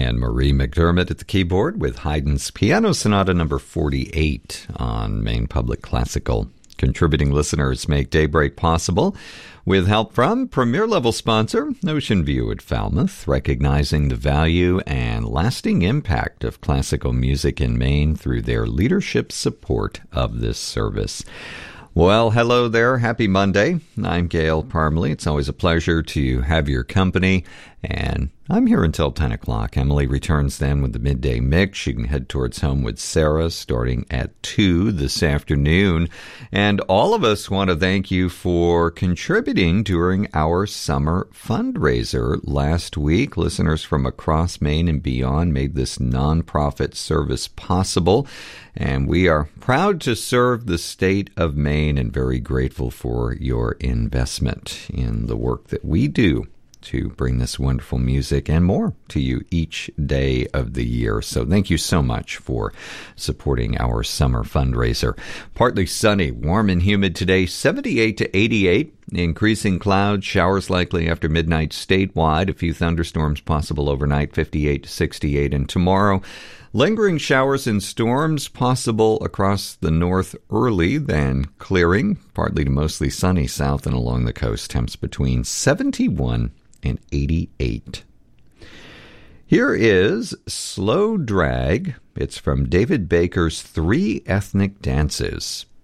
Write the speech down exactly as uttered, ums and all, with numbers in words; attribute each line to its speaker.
Speaker 1: And Marie McDermott at the keyboard with Haydn's Piano Sonata number forty-eight on Maine Public Classical. Contributing listeners make Daybreak possible with help from premier-level sponsor Ocean View at Falmouth, recognizing the value and lasting impact of classical music in Maine through their leadership support of this service. Well, hello there. Happy Monday. I'm Gail Parmalee. It's always a pleasure to have your company, and I'm here until ten o'clock. Emily returns then with the midday mix. You can head towards home with Sarah starting at two this afternoon. And all of us want to thank you for contributing during our summer fundraiser last week. Listeners from across Maine and beyond made this nonprofit service possible. And we are proud to serve the state of Maine and very grateful for your investment in the work that we do to bring this wonderful music and more to you each day of the year. So thank you so much for supporting our summer fundraiser. Partly sunny, warm and humid today, seventy-eight to eighty-eight. Increasing clouds, showers likely after midnight statewide. A few thunderstorms possible overnight, fifty-eight to sixty-eight. And tomorrow, lingering showers and storms possible across the north early, then clearing, partly to mostly sunny south and along the coast. Temps between seventy-one and eighty-eight. Here is Slow Drag. It's from David Baker's Three Ethnic Dances.